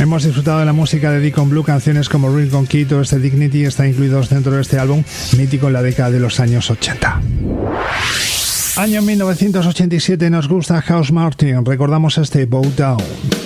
Hemos disfrutado de la música de Deacon Blue, canciones como Real Conquito, este Dignity está incluidos dentro de este álbum mítico en la década de los años 80. Año 1987, nos gusta House Martin, recordamos este Bow Down.